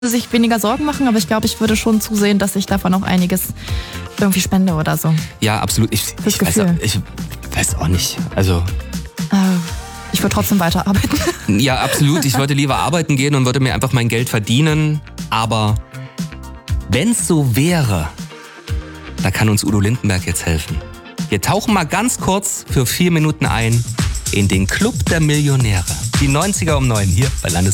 sich weniger Sorgen machen, aber ich glaube, ich würde schon zusehen, dass ich davon auch einiges irgendwie spende oder so. Ja, absolut. Ich weiß auch nicht. Also ich würde trotzdem weiterarbeiten. ja, absolut. Ich würde lieber arbeiten gehen und würde mir einfach mein Geld verdienen. Aber wenn es so wäre, da kann uns Udo Lindenberg jetzt helfen. Wir tauchen mal ganz kurz für 4 Minuten ein in den Club der Millionäre. Die 90er um 9 hier bei Landes